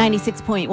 96.1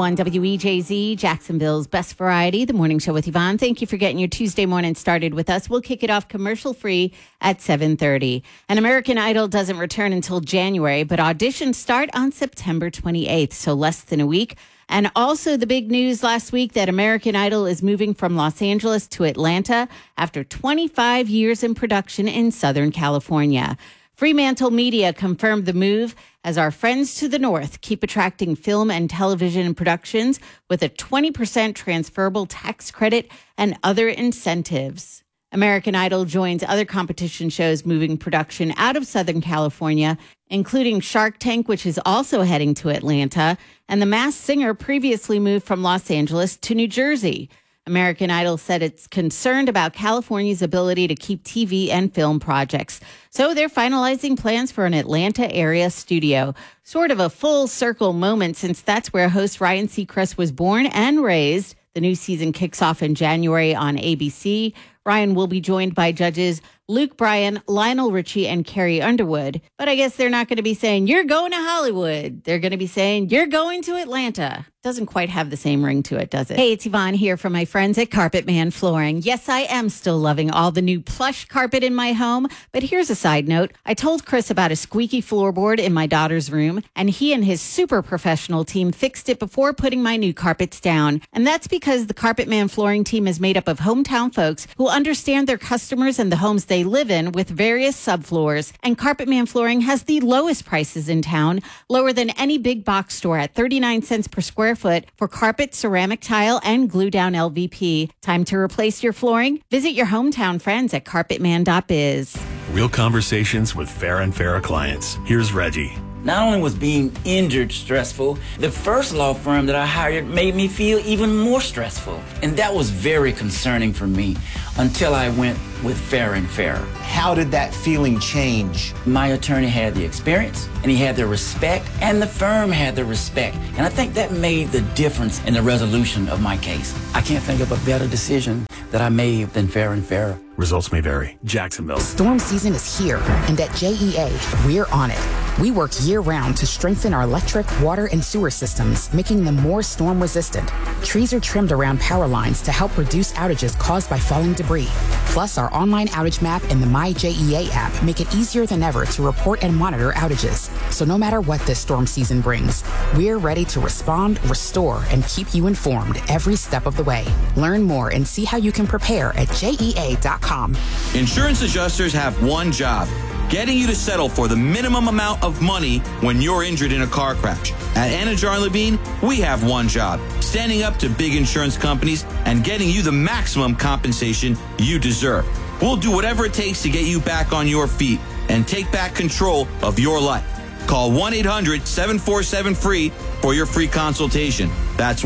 WEJZ, Jacksonville's best variety, the morning show with Yvonne. Thank you for getting your Tuesday morning started with us. We'll kick it off commercial-free at 7:30. And American Idol doesn't return until January, but auditions start on September 28th, so less than a week. And also the big news last week that American Idol is moving from Los Angeles to Atlanta after 25 years in production in Southern California. Fremantle Media confirmed the move as our friends to the north keep attracting film and television productions with a 20% transferable tax credit and other incentives. American Idol joins other competition shows moving production out of Southern California, including Shark Tank, which is also heading to Atlanta, and The Masked Singer previously moved from Los Angeles to New Jersey. American Idol said it's concerned about California's ability to keep TV and film projects. So they're finalizing plans for an Atlanta area studio. Sort of a full circle moment since that's where host Ryan Seacrest was born and raised. The new season kicks off in January on ABC. Ryan will be joined by judges Luke Bryan, Lionel Richie, and Carrie Underwood. But I guess they're not going to be saying, you're going to Hollywood. They're going to be saying, you're going to Atlanta. Doesn't quite have the same ring to it, does it? Hey, it's Yvonne here from my friends at Carpet Man Flooring. Yes, I am still loving all the new plush carpet in my home. But here's a side note. I told Chris about a squeaky floorboard in my daughter's room, and he and his super professional team fixed it before putting my new carpets down. And that's because the Carpet Man Flooring team is made up of hometown folks who understand their customers and the homes they live in with various subfloors. And Carpet Man Flooring has the lowest prices in town, lower than any big box store at 39 cents per square foot for carpet, ceramic tile, and glue down LVP. Time to replace your flooring? Visit your hometown friends at carpetman.biz. Real conversations with Fair and Fair clients. Here's Reggie. Not only was being injured stressful, the first law firm that I hired made me feel even more stressful. And that was very concerning for me until I went with Fair and Fair. How did that feeling change? My attorney had the experience, and he had the respect, and the firm had the respect. And I think that made the difference in the resolution of my case. I can't think of a better decision that I made than Fair and Fair. Results may vary. Jacksonville. Storm season is here, and at JEA, we're on it. We work year-round to strengthen our electric, water, and sewer systems, making them more storm-resistant. Trees are trimmed around power lines to help reduce outages caused by falling debris. Plus, our online outage map and the MyJEA app make it easier than ever to report and monitor outages. So no matter what this storm season brings, we're ready to respond, restore, and keep you informed every step of the way. Learn more and see how you can prepare at JEA.com. Insurance adjusters have one job: getting you to settle for the minimum amount of money when you're injured in a car crash. At Anajar & Levine, we have one job: standing up to big insurance companies and getting you the maximum compensation you deserve. We'll do whatever it takes to get you back on your feet and take back control of your life. Call 1-800-747-FREE for your free consultation. That's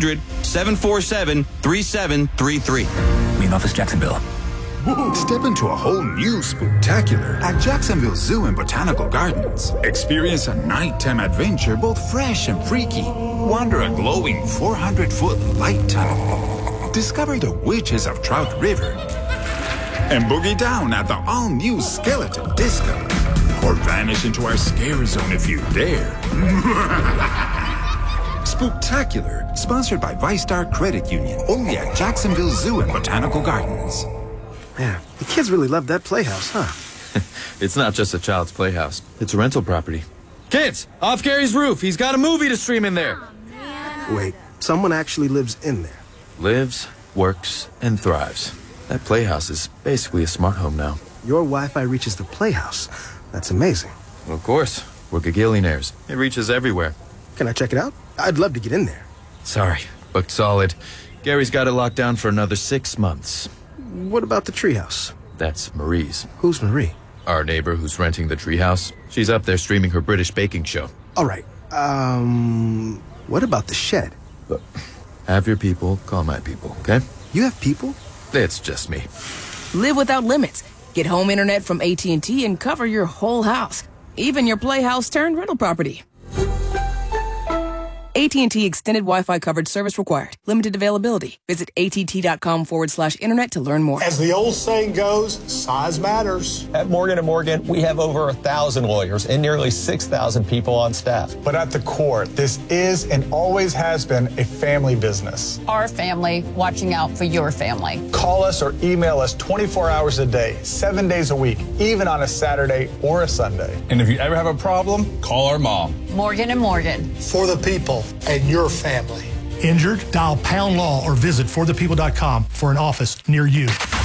1-800-747-3733. Main office, Jacksonville. Step into a whole new spooktacular at Jacksonville Zoo and Botanical Gardens. Experience a nighttime adventure both fresh and freaky. Wander a glowing 400-foot light tunnel. Discover the witches of Trout River. And boogie down at the all-new Skeleton Disco. Or vanish into our scare zone if you dare. Spooktacular, sponsored by ViStar Credit Union. Only at Jacksonville Zoo and Botanical Gardens. Man, the kids really love that playhouse, huh? It's not just a child's playhouse. It's a rental property. Kids, off Gary's roof. He's got a movie to stream in there. Wait, someone actually lives in there? Lives, works, and thrives. That playhouse is basically a smart home now. Your Wi-Fi reaches the playhouse. That's amazing. Well, of course. We're gagillionaires. It reaches everywhere. Can I check it out? I'd love to get in there. Sorry, booked solid. Gary's got it locked down for another 6 months. What about the treehouse? That's Marie's. Who's Marie? Our neighbor who's renting the treehouse. She's up there streaming her British baking show. All right. What about the shed? Look, have your people call my people, okay? You have people? It's just me. Live without limits. Get home internet from AT&T and cover your whole house. Even your playhouse turned rental property. AT&T Extended Wi-Fi coverage service required. Limited availability. Visit att.com/internet to learn more. As the old saying goes, size matters. At Morgan & Morgan, we have over 1,000 lawyers and nearly 6,000 people on staff. But at the core, this is and always has been a family business. Our family watching out for your family. Call us or email us 24 hours a day, 7 days a week, even on a Saturday or a Sunday. And if you ever have a problem, call our mom. Morgan & Morgan. For the people and your family. Injured? Dial #law or visit forthepeople.com for an office near you.